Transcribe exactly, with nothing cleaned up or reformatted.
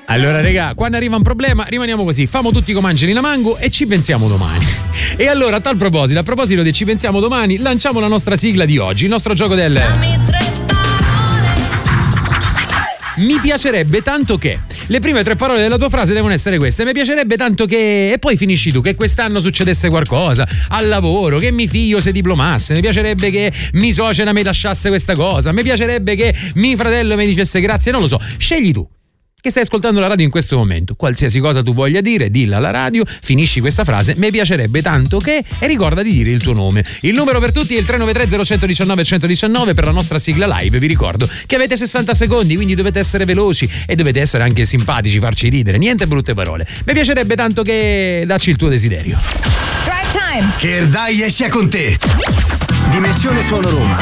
Allora regà, quando arriva un problema rimaniamo così, famo tutti come angeli la mango e ci pensiamo domani. E allora a tal proposito, a proposito di ci pensiamo domani, lanciamo la nostra sigla di oggi, il nostro gioco del mi piacerebbe tanto che. Le prime tre parole della tua frase devono essere queste: mi piacerebbe tanto che. E poi finisci tu, che quest'anno succedesse qualcosa al lavoro, che mio figlio si diplomasse, mi piacerebbe che mi suocera mi lasciasse questa cosa, mi piacerebbe che mio fratello mi dicesse grazie, non lo so, scegli tu che stai ascoltando la radio in questo momento, qualsiasi cosa tu voglia dire, dilla alla radio, finisci questa frase, mi piacerebbe tanto che, e ricorda di dire il tuo nome. Il numero per tutti è il tre nove tre zero uno uno nove uno uno nove per la nostra sigla live. Vi ricordo che avete sessanta secondi, quindi dovete essere veloci e dovete essere anche simpatici, farci ridere, niente brutte parole. Mi piacerebbe tanto che dacci il tuo desiderio. Drive time. Che Erdaie sia con te. Dimensione Suono Roma.